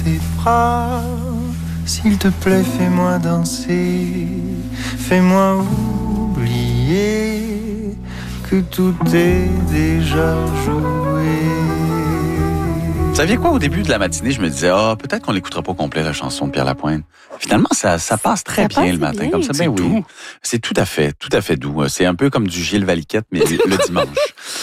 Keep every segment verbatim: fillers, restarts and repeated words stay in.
tes bras, s'il te plaît, fais-moi danser, fais-moi oublier que tout est déjà joué. Vous saviez quoi, au début de la matinée, je me disais, ah, oh, peut-être qu'on l'écoutera pas au complet, la chanson de Pierre Lapointe. Finalement, ça, ça passe très ça bien passe le matin, bien. comme ça. Ben oui. Doux. C'est tout à fait, tout à fait doux. C'est un peu comme du Gilles Valiquette, mais le dimanche.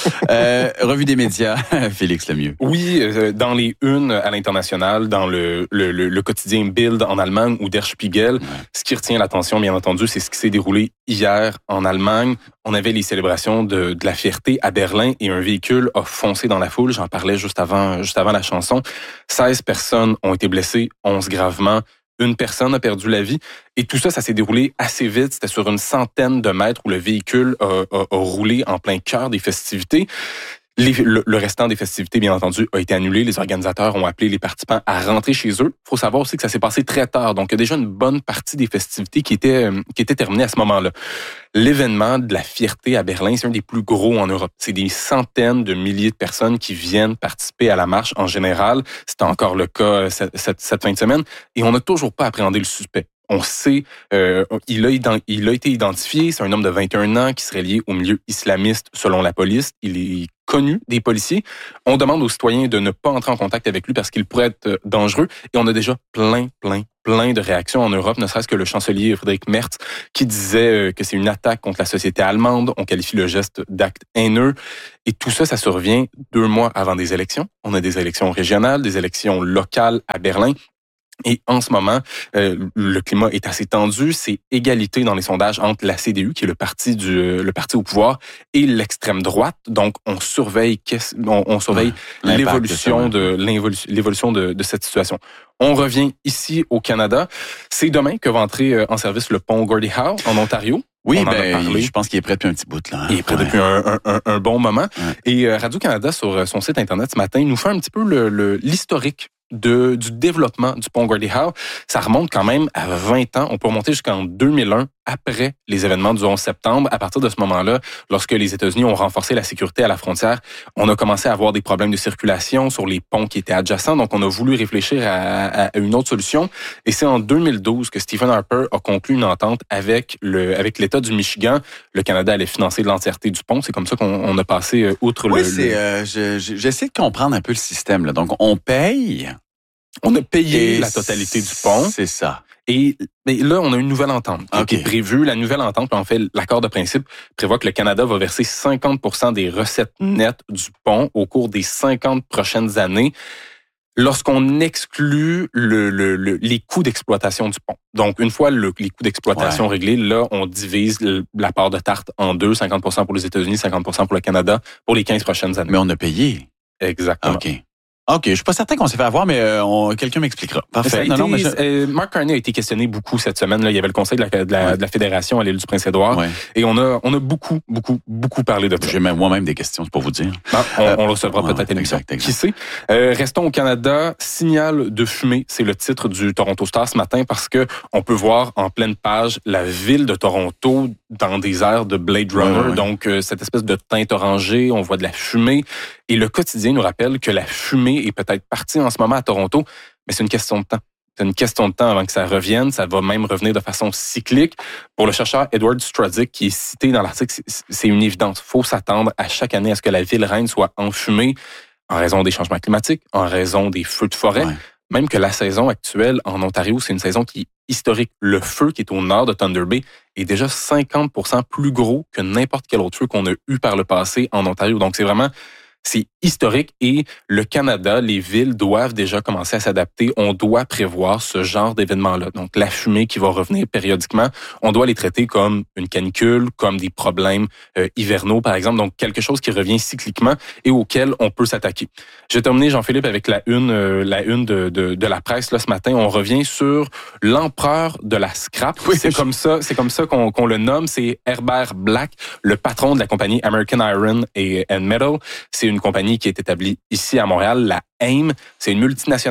euh, revue des médias, Félix Lemieux. Oui, euh, dans les unes à l'international, dans le, le, le, le quotidien Bild en Allemagne ou Der Spiegel, ouais. Ce qui retient l'attention, bien entendu, c'est ce qui s'est déroulé hier en Allemagne. On avait les célébrations de, de la fierté à Berlin et un véhicule a foncé dans la foule. J'en parlais juste avant, juste avant la chanson. seize personnes ont été blessées, onze gravement. Une personne a perdu la vie. Et tout ça, ça s'est déroulé assez vite. C'était sur une centaine de mètres où le véhicule a, a, a roulé en plein cœur des festivités. Les, le, le restant des festivités, bien entendu, a été annulé. Les organisateurs ont appelé les participants à rentrer chez eux. Il faut savoir aussi que ça s'est passé très tard. Donc, il y a déjà une bonne partie des festivités qui étaient, qui étaient terminées à ce moment-là. L'événement de la fierté à Berlin, c'est un des plus gros en Europe. C'est des centaines de milliers de personnes qui viennent participer à la marche en général. C'est encore le cas cette, cette, cette fin de semaine. Et on n'a toujours pas appréhendé le suspect. On sait, euh, il, a, il a été identifié, c'est un homme de vingt et un ans qui serait lié au milieu islamiste selon la police. Il est connu des policiers. On demande aux citoyens de ne pas entrer en contact avec lui parce qu'il pourrait être dangereux. Et on a déjà plein, plein, plein de réactions en Europe, ne serait-ce que le chancelier Friedrich Merz qui disait que c'est une attaque contre la société allemande. On qualifie le geste d'acte haineux. Et tout ça, ça survient deux mois avant des élections. On a des élections régionales, des élections locales à Berlin. Et en ce moment, euh, le climat est assez tendu. C'est égalité dans les sondages entre la C D U, qui est le parti du le parti au pouvoir, et l'extrême droite. Donc, on surveille, on, on surveille ouais, l'évolution de, de l'évolution, l'évolution de, de cette situation. On revient ici au Canada. C'est demain que va entrer en service le pont Gordie Howe en Ontario. Oui, ben, je pense qu'il est prêt depuis un petit bout de là. Il est prêt ouais. depuis un, un, un, un bon moment. Ouais. Et Radio-Canada, sur son site Internet ce matin, nous fait un petit peu le, le, l'historique de, du développement du pont Gordie Howe. Ça remonte quand même à vingt ans. On peut remonter jusqu'en deux mille un, après les événements du onze septembre. À partir de ce moment-là, lorsque les États-Unis ont renforcé la sécurité à la frontière, on a commencé à avoir des problèmes de circulation sur les ponts qui étaient adjacents. Donc, on a voulu réfléchir à, à une autre solution. Et c'est en deux mille douze que Stephen Harper a conclu une entente avec le avec l'État du Michigan. Le Canada allait financer l'entièreté du pont. C'est comme ça qu'on on a passé outre oui, le... Oui, c'est... Le... Euh, je, j'essaie de comprendre un peu le système, là. Donc, on paye... On a payé et la totalité du pont. C'est ça. Et mais là, on a une nouvelle entente qui okay. est prévue. La nouvelle entente, en fait, l'accord de principe prévoit que le Canada va verser cinquante pour cent des recettes nettes du pont au cours des cinquante prochaines années lorsqu'on exclut le, le, le, les coûts d'exploitation du pont. Donc, une fois le, les coûts d'exploitation ouais. réglés, là, on divise le, la part de tarte en deux, cinquante pour cent pour les États-Unis, cinquante pour cent pour le Canada pour les quinze prochaines années. Mais on a payé. Exactement. OK. OK, je suis pas certain qu'on s'est fait avoir, mais euh, on, quelqu'un m'expliquera. Parfait. Non, été, non, mais je... euh, Mark Carney a été questionné beaucoup cette semaine. Là, il y avait le conseil de la, de la, ouais. de la fédération à l'île du Prince-Édouard, ouais. et on a, on a beaucoup, beaucoup, beaucoup parlé de ça. J'ai même moi-même des questions, c'est pour vous dire. Non, on, euh, on le recevra ouais, peut-être à l'émission. Exact, exact. Qui sait? Euh, restons au Canada. Signal de fumée, c'est le titre du Toronto Star ce matin parce que on peut voir en pleine page la ville de Toronto dans des airs de Blade Runner. Ouais, ouais. Donc euh, cette espèce de teinte orangée, on voit de la fumée. Et le quotidien nous rappelle que la fumée est peut-être partie en ce moment à Toronto, mais c'est une question de temps. C'est une question de temps avant que ça revienne. Ça va même revenir de façon cyclique. Pour le chercheur Edward Strudzik, qui est cité dans l'article, c'est une évidence. Il faut s'attendre à chaque année à ce que la ville reine soit enfumée en raison des changements climatiques, en raison des feux de forêt. Ouais. Même que la saison actuelle en Ontario, c'est une saison qui est historique. Le feu qui est au nord de Thunder Bay est déjà cinquante pour cent plus gros que n'importe quel autre feu qu'on a eu par le passé en Ontario. Donc, c'est vraiment... C'est historique et le Canada, les villes doivent déjà commencer à s'adapter. On doit prévoir ce genre d'événements-là. Donc, la fumée qui va revenir périodiquement, on doit les traiter comme une canicule, comme des problèmes euh, hivernaux, par exemple. Donc, quelque chose qui revient cycliquement et auquel on peut s'attaquer. Je vais terminer, Jean-Philippe, avec la une, euh, la une de, de, de la presse là ce matin. On revient sur l'empereur de la scrap. Oui, c'est je... comme ça, c'est comme ça qu'on, qu'on le nomme. C'est Herbert Black, le patron de la compagnie American Iron and Metal. C'est une compagnie qui est établie ici à Montréal, la A I M. C'est une multinationale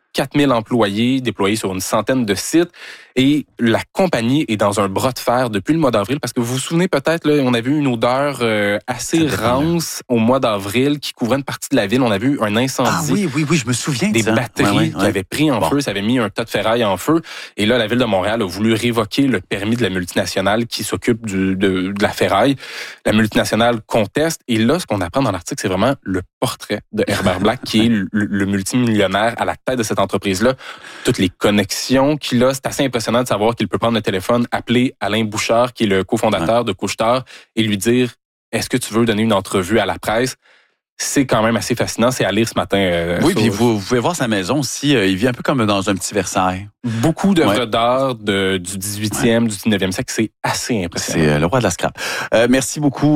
quatre mille employés déployés sur une centaine de sites. Et la compagnie est dans un bras de fer depuis le mois d'avril parce que vous vous souvenez peut-être, là, on avait eu une odeur euh, assez rance au mois d'avril qui couvrait une partie de la ville. On a vu un incendie. Ah oui, oui, oui, je me souviens des de ça. batteries ouais, ouais, qui ouais. avaient pris en bon. feu, ça avait mis un tas de ferraille en feu. Et là, la ville de Montréal a voulu révoquer le permis de la multinationale qui s'occupe du, de, de la ferraille. La multinationale conteste. Et là, ce qu'on apprend dans l'article, c'est vraiment le portrait de Herbert Black, qui est le, le multimillionnaire à la tête de cette entreprise-là. Toutes les connexions qu'il a, c'est assez impressionnant de savoir qu'il peut prendre le téléphone, appeler Alain Bouchard, qui est le cofondateur ouais. de Couche-Tard, et lui dire « Est-ce que tu veux donner une entrevue à la presse? » C'est quand même assez fascinant. C'est à lire ce matin. Euh, oui, sur... puis vous, vous pouvez voir sa maison aussi. Euh, il vit un peu comme dans un petit Versailles. Beaucoup d'œuvres ouais. d'art de, du dix-huitième, ouais. du dix-neuvième siècle. C'est assez impressionnant. C'est euh, le roi de la scrap. Euh, merci beaucoup.